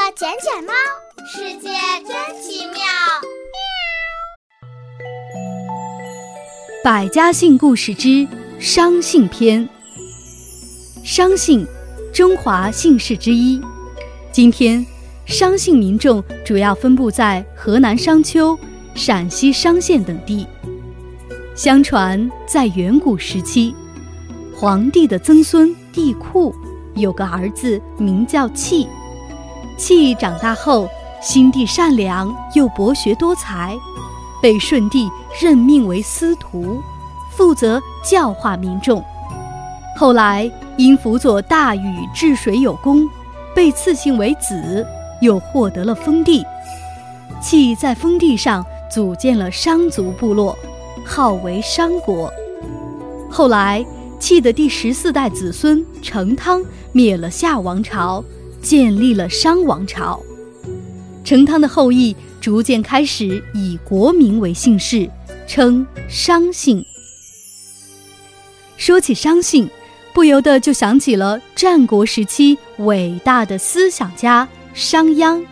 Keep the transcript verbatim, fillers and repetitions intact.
捡捡猫，世界真奇妙。 百家姓故事之商姓篇。商姓，中华姓氏之一。今天，商姓民众主要分布在河南商丘、陕西商县等地。相传，在远古时期，皇帝的曾孙帝喾有个儿子名叫契。契长大后，心地善良又博学多才，被舜帝任命为司徒，负责教化民众。后来因辅佐大禹治水有功，被赐姓为子，又获得了封地。契在封地上组建了商族部落，号为商国。后来契的第十四代子孙成汤灭了夏王朝，建立了商王朝。成汤的后裔逐渐开始以国名为姓氏，称商姓。说起商姓，不由得就想起了战国时期伟大的思想家商鞅。